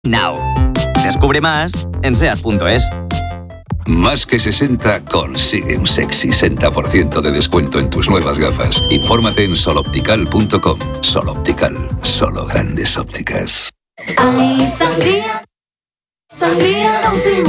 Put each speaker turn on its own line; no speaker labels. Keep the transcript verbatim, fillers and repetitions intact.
Now. Descubre más en seat punto es.
Más que sesenta consigue un sexy sesenta por ciento de descuento en tus nuevas gafas. Infórmate en soloptical punto com. Soloptical, solo grandes ópticas.
Ay, sangría, sangría Don Simón.